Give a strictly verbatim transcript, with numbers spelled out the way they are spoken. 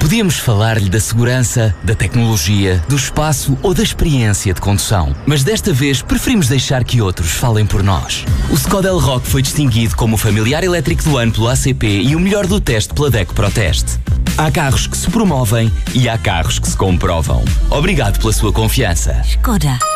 Podíamos falar-lhe da segurança, da tecnologia, do espaço ou da experiência de condução. Mas desta vez preferimos deixar que outros falem por nós. O Skoda Elroq foi distinguido como o familiar elétrico do ano pelo A C P e o melhor do teste pela DECO ProTeste. Há carros que se promovem e há carros que se comprovam. Obrigado pela sua confiança. Skoda.